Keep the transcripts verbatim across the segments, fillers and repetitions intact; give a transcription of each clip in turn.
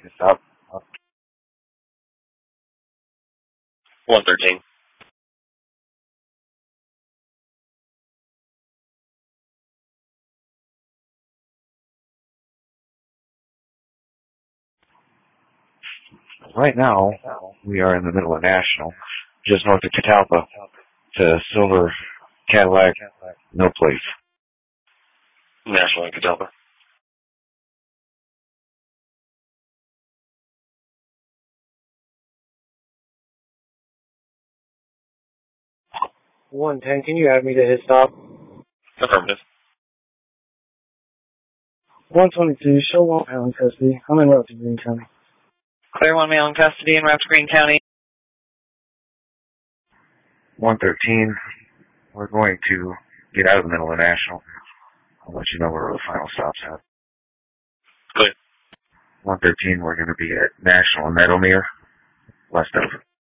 Stop. one thirteen. Right now, we are in the middle of National, just north of Catalpa, to Silver Cadillac, no place. National in Catalpa. one ten, can you add me to his stop? Affirmative. one twenty-two, show one male in custody. I'm in route to Greene County. Clear one male in custody en route to Greene County. one thirteen, we're going to get out of the middle of National. I'll let you know where the final stop's at. Clear. one thirteen, we're going to be at National and Meadowmere, west of.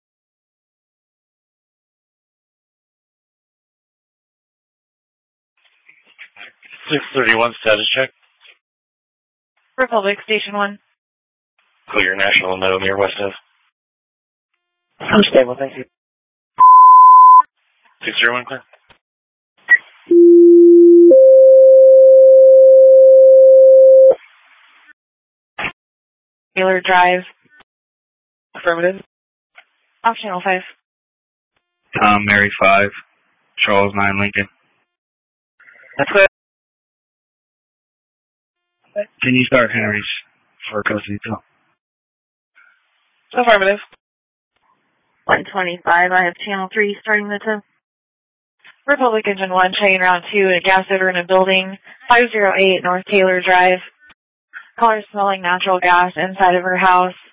six thirty-one, status check. Republic, Station one. Clear, National and Meadowmere, west of. I'm stable, thank you. six zero one, clear. Taylor Drive. Affirmative. Off channel five. Tom, Mary five, Charles nine, Lincoln. That's good. Can you start Henry's for custody too? Affirmative. one twenty-five, I have channel three starting the two. Republic Engine one, checking round two, a gas odor in a building, five oh eight North Taylor Drive. Caller smelling natural gas inside of her house.